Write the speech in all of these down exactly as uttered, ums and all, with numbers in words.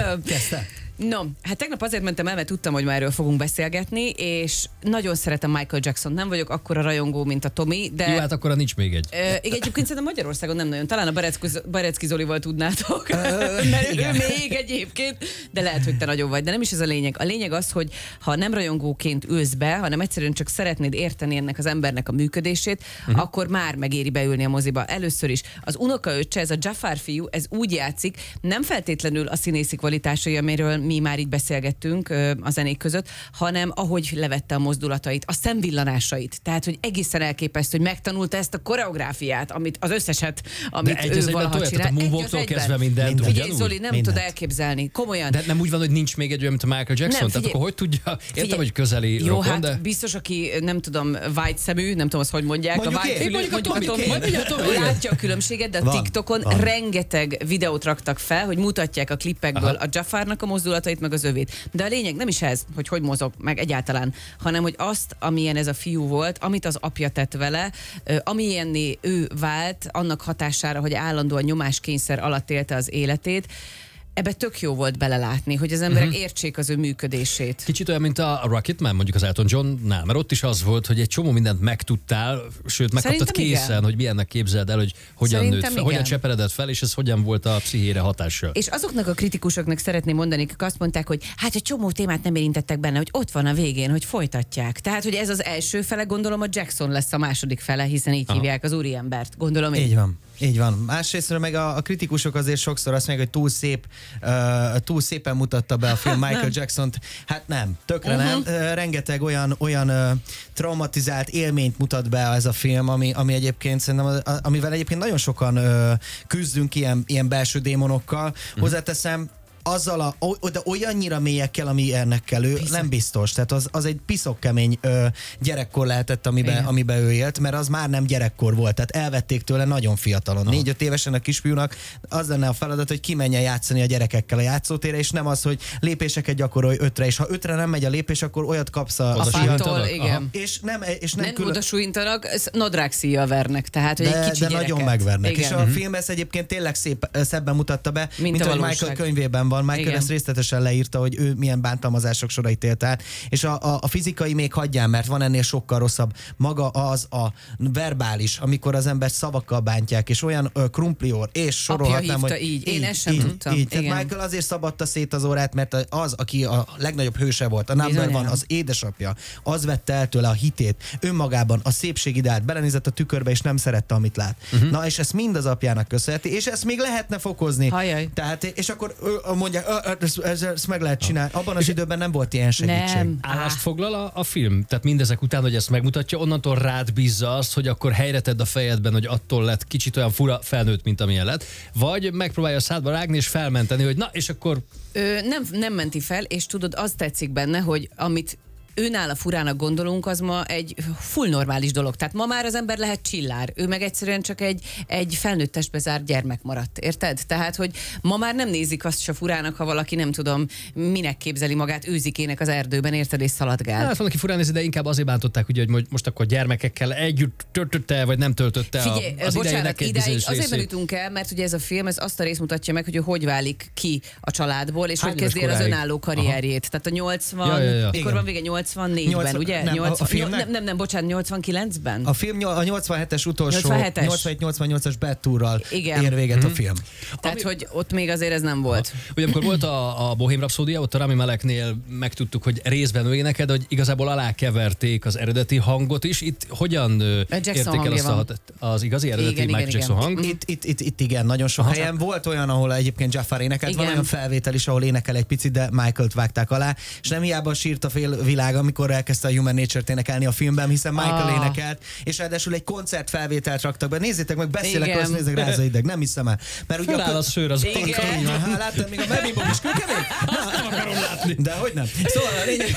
Kezdte? No, hát tegnap azért mentem el, mert tudtam, hogy már erről fogunk beszélgetni, és nagyon szeretem Michael Jackson. Nem vagyok akkora rajongó, mint a Tomi, de... Jó, hát akkor nincs még egy. Uh, igen, egyébként szerintem Magyarországon nem nagyon. Talán a Barecki, Barecki Zolival tudnátok, uh, mert ő még egyébként, de lehet, hogy te nagyon vagy. De nem is ez a lényeg. A lényeg az, hogy ha nem rajongóként ülsz be, hanem egyszerűen csak szeretnéd érteni ennek az embernek a működését, uh-huh. akkor már megéri beülni a moziba. Először is az unokaöccse, ez a Jafar fiú, ez úgy játszik, nem feltétlenül a színészi kvalitásai, amiről mi már így beszélgettünk a zenék között, hanem ahogy levette a mozdulatait, a szemvillanásait. Tehát, hogy egészen elképesztő, hogy megtanulta ezt a koreográfiát, amit az összeset, amit de egy ő valaha csinál. A moonwalktól kezdve mindent. Figyelj, Zoli, nem tud elképzelni. Komolyan. De nem úgy van, hogy nincs még egy olyan, mint a Michael Jackson? Nem, tehát akkor hogy tudja? Értem, figyelj, hogy közeli jó, rokon, hát de... biztos, aki nem tudom, white szemű, nem tudom, azt hogy mondják. Mondjuk a white én, fülű, mondjuk mondjuk a Tomi, Tomi, látja a különbséget, de a van, TikTokon van. rengeteg videót raktak fel, hogy mutatják a klippekből a Jafarnak a mozdulatait, meg az övét. De a lényeg nem is ez, hogy hogy mozog, meg egyáltalán, hanem hogy azt, amilyen ez a fiú volt, amit az apja tett vele, amilyenné ő vált, annak hatására, hogy állandóan nyomáskényszer alatt élte az életét, ebbe tök jó volt belelátni, hogy az emberek uh-huh. értsék az ő működését. Kicsit olyan, mint a Rocketman, mondjuk az Elton Johnnál, mert ott is az volt, hogy egy csomó mindent megtudtál, sőt, megkaptad készen, igen. hogy milyennek képzeld el, hogy hogyan Szerintem nőtt fel, igen. hogyan cseperedett fel, és ez hogyan volt a pszichére hatással. És azoknak a kritikusoknak szeretném mondani, akik azt mondták, hogy hát egy csomó témát nem érintettek benne, hogy ott van a végén, hogy folytatják. Tehát, hogy ez az első fele, gondolom a Jackson lesz a második fele, hiszen így Aha. hívják az úriembert. Gondolom én. Így van. Így van. Másrésztről meg a, a kritikusok azért sokszor azt mondják, hogy túl szép, uh, túl szépen mutatta be a film Michael Jacksont. Hát nem, tökre uh-huh. nem. Uh, rengeteg olyan, olyan uh, traumatizált élményt mutat be ez a film, ami, ami egyébként szerintem, amivel egyébként nagyon sokan uh, küzdünk ilyen, ilyen belső démonokkal. Uh-huh. Hozzáteszem, azzal a, o, de olyannyira mélyekkel, ami ennek kell, ő Piszok. nem biztos. Tehát az, az egy piszokkemény ö, gyerekkor lehetett, amiben, amiben ő élt, mert az már nem gyerekkor volt. Tehát elvették tőle nagyon fiatalon. Aha. Négy-öt évesen a kisfiúnak az lenne a feladat, hogy kimenjen játszani a gyerekekkel a játszótérre, és nem az, hogy lépéseket gyakorolj ötre, és ha ötre nem megy a lépés, akkor olyat kapsz a, a fától, igen. És nem, és nem, nem külön... oda súlyintanak, nadrág szíjjal vernek, tehát, hogy de, egy kicsi de gyereket. nagyon megvernek. Igen. És a film ezt egyébként tényleg szép, szebben mutatta be, mint, mint ahogy Michael könyvében van. Michael ezt részletesen leírta, hogy ő milyen bántalmazások sorait élt át, és a, a, a fizikai még hagyján, mert van ennél sokkal rosszabb. Maga az a verbális, amikor az embert szavakkal bántják, és olyan ö, krumplior, és sorolhatnám, hogy így. Én ezt sem így, tudtam. Így. Tehát Michael azért szabadta szét az órát, mert az, aki a legnagyobb hőse volt, a number van, az édesapja, az vette el tőle a hitét, önmagában a szépség ideát, belenézett a tükörbe, és nem szerette, amit lát. Uh-huh. Na, és ezt mind az apjának köszönheti, és ezt még lehetne fokozni. Hajjaj. Tehát, és akkor mondják, ezt, ezt, ezt meg lehet csinálni. Abban az időben nem volt ilyen segítség. Nem. Állást foglal a, a film? Tehát mindezek után, hogy ezt megmutatja, onnantól rád bízza azt, hogy akkor helyre tedd a fejedben, hogy attól lett kicsit olyan fura felnőtt, mint amilyen lett, vagy megpróbálja a szádba rágni és felmenteni, hogy na, és akkor... Ö, nem, nem menti fel, és tudod, az tetszik benne, hogy amit őnála furának gondolunk, az ma egy full normális dolog. Tehát ma már az ember lehet csillár. Ő meg egyszerűen csak egy, egy felnőtt testbe zárt gyermek maradt. Érted? Tehát, hogy ma már nem nézik azt se furának, ha valaki nem tudom, minek képzeli magát őzikének az erdőben, érted, és szaladgál. Hát van, aki furán nézi, de inkább azért bántották, ugye, hogy most akkor gyermekekkel együtt töltötte, vagy nem töltötte Figyelj, a, az bocsánat, idáig azért részét. jutunk el, mert ugye ez a film, ez azt a részt mutatja meg, hogy ő hogy válik ki a családból, és Hány hogy kezdi el az önálló karrierjét. Aha. Tehát a nyolcvan, ja, ja, ja. mikor van vége, nyolcvannégyben, nyolcvan, ugye? Nem, nyolcvan, a, a filmnek? Nem, nem, nem, bocsánat, nyolcvankilencben? A film a nyolcvanhetes utolsó, nyolcvanhetes. nyolcvanhét nyolcvannyolcas Bad Tourral Igen. ér véget Mm-hmm. a film. Tehát, Ami... hogy ott még azért ez nem volt. Ugye amikor volt a, a Bohém Rhapsódia, ott a Rami Maleknél megtudtuk, hogy részben ő éneked, hogy igazából alákeverték az eredeti hangot is. Itt hogyan érték el azt a, az igazi eredeti igen, Michael igen, Jackson igen. hang? Itt, itt, itt, itt igen, nagyon sok Aha. helyen. Volt olyan, ahol egyébként Jafar énekelt, Igen. van olyan felvétel is, ahol énekel egy picit, de Michaelt vágták alá, és nem hiába sírt a fél világ, amikor elkezdte a Human Nature-t énekelni a filmben, hiszen Michael Ah. énekelt, és ráadásul egy koncertfelvételt raktak be. Nézzétek meg, beszélek, Igen. azt nézzek rá az ideg, nem hiszem el. Mert ugye Feláll a szőr az Igen. Ha, láttad, még a Melvin is kőkemény? nem akarom látni. De hogy nem. Szóval a lényeg,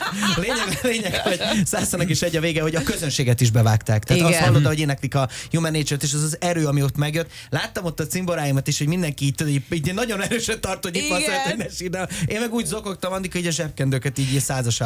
a lényeg, a lényeg hogy Szászának is egy a vége, hogy a közönséget is bevágták. Tehát Igen. azt hallod, hogy éneklik a Human Nature-t, és az az erő, ami ott megjött. Láttam ott a cimboráimat is, hogy mindenki így, tudod, így, így nagyon erősen tart, hogy itt van, hogy ne sír, de én meg úgy zokogtam, addig, hogy a zsebkendőket így százasával adta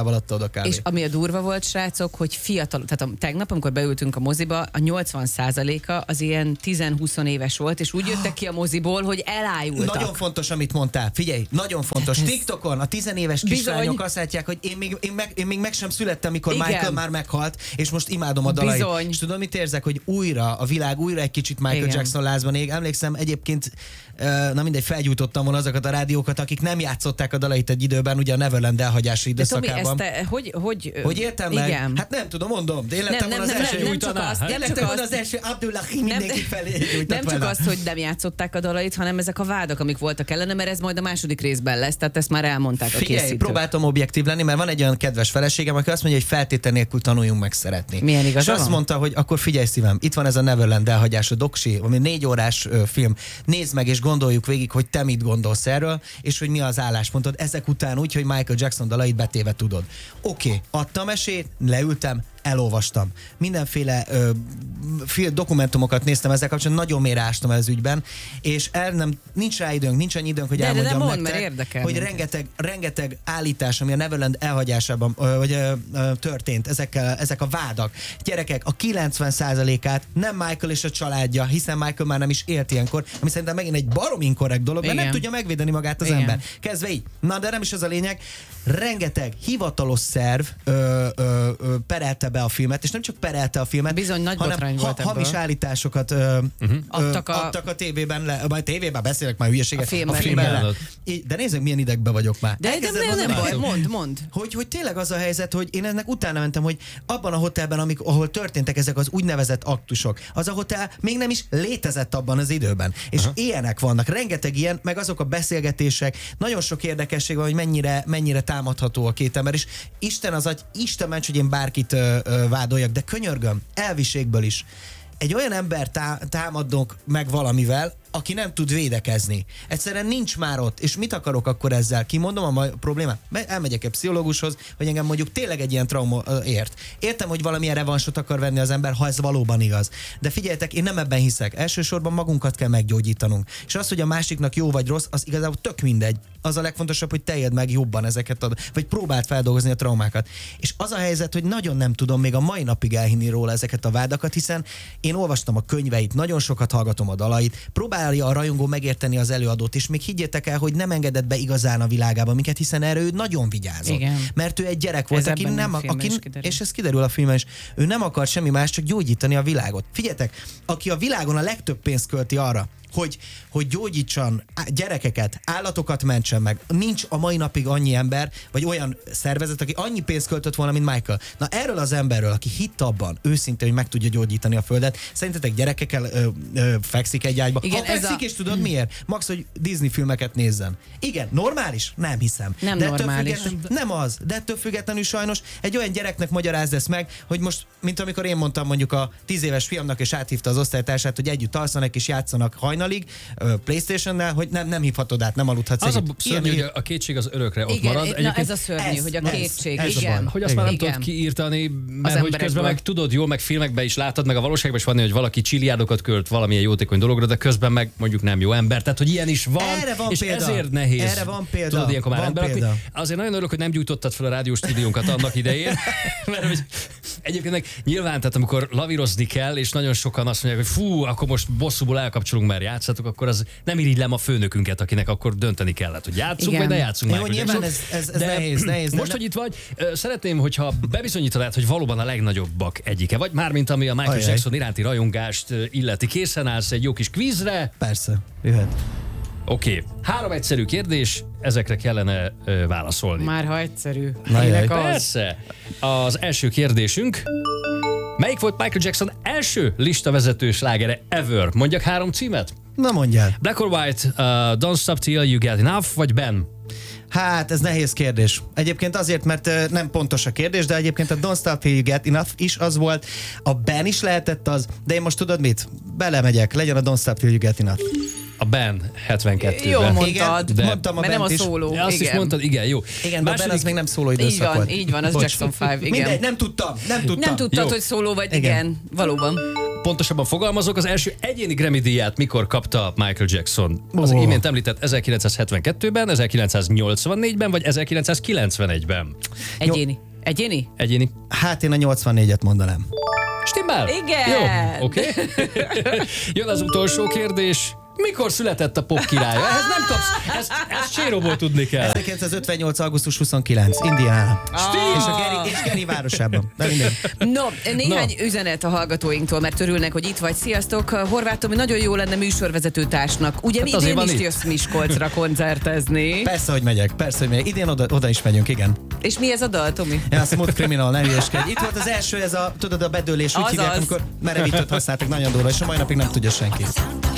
oda kb. És ami a durva volt, srácok, hogy fiatal, tehát a, tegnap, amikor beültünk a moziba, a nyolcvan százaléka az ilyen tíz-húsz éves volt, és úgy jöttek ki a moziból, hogy elájultak. Nagyon fontos, amit mondtál. Figyelj, nagyon fontos. Ez... TikTokon a tizenéves kislányok azt látják, hogy én még, én, meg, én még meg sem születtem, amikor Igen. Michael már meghalt, és most imádom a dalait. Bizony. És tudod, mit érzek, hogy újra a világ újra egy kicsit Michael Igen. Jackson lázban ég. Emlékszem, egyébként, na mindegy, felgyújtottam volna azokat a rádiókat, akik nem játszották a dalait egy időben, ugye a Neverland elhagyási időszakában. Tomi, te, hogy, hogy, hogy értem meg? Igen. Hát nem tudom, mondom. De én lettem volna az nem, első. Nem, nem csak azt, én lettem volna az első Abdullahi mindenkit felé. Nem csak azt, hogy nem játszották a dalait, hanem ezek a vádak, amik voltak ellene, mert ez majd a második részben lesz, tehát ezt már elmondták a készítők. Figyelj, próbáltam objektív lenni, mert van egy olyan kedves feleségem, aki azt mondja, hogy feltétel nélkül tanuljunk meg szeretni. Milyen igaz? És azt mondta, hogy akkor figyelj szívem, itt van ez a Neverland elhagyás, a doksi, ami négy órás ö, film. Nézd meg és gondoljuk végig, hogy te mit gondolsz erről, és hogy mi az álláspontod. Ezek után úgy, hogy Michael Jackson dalait betéve tudod. Oké, okay, adtam esélyt, leültem, elolvastam. Mindenféle ö, film, dokumentumokat néztem ezzel kapcsolatban, nagyon mélyre ástam ez ügyben, és el nem, nincs rá időnk, nincs annyi időnk, hogy de elmondjam de mond, nektek, hogy rengeteg, rengeteg állítás, ami a Neverland elhagyásában ö, vagy, ö, ö, történt, ezek, ezek a vádak. Gyerekek, a kilencven százalékát nem Michael és a családja, hiszen Michael már nem is élt ilyenkor, ami szerintem megint egy barom inkorrekt dolog, mert Igen. nem tudja megvédeni magát az Igen. ember. Kezdve így. Na, de nem is ez a lényeg. Rengeteg hivatalos szerv ö, ö, ö, perelte be a filmet, és nem csak perelte a filmet, Bizony, nagy hanem botrány volt ha, hamis állításokat ö, uh-huh. ö, adtak, a... adtak a tévében, le, majd tévében beszélek már hülyeséget. A filmben. A filmben le. De nézzük, milyen idegben vagyok már. De, de nem, nem baj, mondd, mondd. Hogy, hogy tényleg az a helyzet, hogy én ennek utána mentem, hogy abban a hotelben, amik, ahol történtek ezek az úgynevezett aktusok, az a hotel még nem is létezett abban az időben. És Aha. ilyenek vannak, rengeteg ilyen, meg azok a beszélgetések, nagyon sok érdekesség van, hogy mennyire, mennyire támadható a két ember, és Isten az agy, Isten ments, hogy én bárkit ö, ö, vádoljak, de könyörgöm, elviségből is. Egy olyan ember tá- támadnak meg valamivel, aki nem tud védekezni. Egyszerűen nincs már ott. És mit akarok akkor ezzel? Kimondom a ma- problémát? Elmegyek egy pszichológushoz, hogy engem mondjuk tényleg egy ilyen trauma ért. Értem, hogy valamilyen revansot akar venni az ember, ha ez valóban igaz. De figyeljetek, én nem ebben hiszek. Elsősorban magunkat kell meggyógyítanunk. És az, hogy a másiknak jó vagy rossz, az igazából tök mindegy. Az a legfontosabb, hogy te éld meg jobban ezeket, a, vagy próbáld feldolgozni a traumákat. És az a helyzet, hogy nagyon nem tudom még a mai napig elhinni róla ezeket a vádakat, hiszen én olvastam a könyveit, nagyon sokat hallgatom a dalait, próbálja a rajongó megérteni az előadót, és még higgyétek el, hogy nem engedett be igazán a világába minket, hiszen erre ő nagyon vigyázott. Igen. Mert ő egy gyerek volt, ez aki nem, aki, és ez kiderül a filmben is, ő nem akar semmi más, csak gyógyítani a világot. Figyeljetek, aki a világon a legtöbb pénzt költi arra, hogy, hogy gyógyítson gyerekeket, állatokat mentsen meg. Nincs a mai napig annyi ember, vagy olyan szervezet, aki annyi pénzt költött volna, mint Michael. Na erről az emberről, aki hitt abban, őszintén, hogy meg tudja gyógyítani a földet, szerintetek gyerekekkel ö, ö, fekszik egy ágyba? Igen, ha fekszik, a... és tudod miért? Max, hogy Disney filmeket nézzen. Igen, normális? Nem hiszem. Nem de normális. Nem az, de ettől függetlenül sajnos egy olyan gyereknek magyarázd ezt meg, hogy most, mint amikor én mondtam mondjuk a tíz éves fiamnak, és áthívta az osztálytársát, hogy együtt alszanak és játszanak hajnalig, PlayStation-nel, hogy nem, nem hívhatod át, nem aludhatsz. Az együtt. A szörnyű, hogy a kétség az örökre ott igen, marad. Na ez a szörnyű, ez, hogy a kétség. Ez, ez igen. A hogy azt igen. már nem igen. tudod kiírtani, mert hogy közben meg tudod jól, meg filmekben is látod, meg a valóságban is van, hogy valaki csilliárdokat költ valamilyen jótékony dologra, de közben meg mondjuk nem jó ember. Tehát, hogy ilyen is van, van és példa. ezért nehéz. Erre van példa. Tudod, ilyenkor már van ember. Azért nagyon örülök, hogy nem gyújtottad fel a rádióstúdiónkat annak idején. Mert hogy egyébként meg nyilván, tehát amikor lavírozni kell, és nagyon sokan azt mondják, hogy fú, akkor most bosszúból elkapcsolunk, mert játszatok, akkor az nem irigylem a főnökünket, akinek akkor dönteni kellett, hogy játszunk, igen. vagy ne játszunk már. Jó, nyilván ez, ez, ez de nehéz, nehéz. Most, de hogy itt vagy, szeretném, hogyha bebizonyítanád, hogy valóban a legnagyobbak egyike vagy, mármint ami a Michael Ajaj. Jackson iránti rajongást illeti. Készen állsz egy jó kis kvízre? Persze, jöhet. Oké, okay. Három egyszerű kérdés, ezekre kellene ö, válaszolni. Már ha egyszerű. Az. Persze. Az első kérdésünk. Melyik volt Michael Jackson első listavezető slágere ever? Mondjak három címet? Na mondjál. Black or White, uh, Don't Stop Till You Get Enough, vagy Ben? Hát, ez nehéz kérdés. Egyébként azért, mert uh, nem pontos a kérdés, de egyébként a Don't Stop Till You Get Enough is az volt, a Ben is lehetett az, de én most tudod mit? Belemegyek, legyen a Don't Stop Till You Get Enough. A Ben hetvenkettőben. Jó mondtad, de mondtam a mert nem a szóló. Ja, azt igen. is mondtad, igen, jó. Igen, de Második... Ben az még nem szóló időszak így van, volt. Így van, az Bocs. Jackson öt, igen. Mindegy, nem tudtam, nem tudtam. Nem tudtad, jó. hogy szóló vagy, igen, igen valóban. Pontosabban fogalmazok, az első egyéni Grammy-díját mikor kapta Michael Jackson? Az oh. imént említett ezerkilencszázhetvenkettőben, ezerkilencszáznyolcvannégyben vagy ezerkilencszázkilencvenegyben? Egyéni. Egyéni? Egyéni. Hát én a nyolcvannégyet mondanám. Stimmel? Igen. Jó, oké. Okay. Jön az utolsó kérdés. Mikor született a pop királya? Ehhez nem kapsz, ezt, ezt séróból tudni kell. ezerkilencszázötvennyolc. augusztus huszonkilenc. Indiana. Stíl! És a Geri, és Geri városában. De mindegy. No, néhány no. üzenet a hallgatóinktól, mert örülnek, hogy itt vagy. Sziasztok! Horváth Tomi, nagyon jó lenne műsorvezető társnak. Ugye hát idén is itt jössz Miskolcra koncertezni? Persze, hogy megyek. Persze, hogy megyek. Idén oda, oda is megyünk, igen. És mi ez a dal, Tomi? Ja, Smooth Criminal, ne hülyeskedj. Itt volt az első, ez a, tudod, a bedőlés, úgy Azaz. hívják, amikor merevítőt használtak, nagyon durva, és a mai napig nem tudja senki.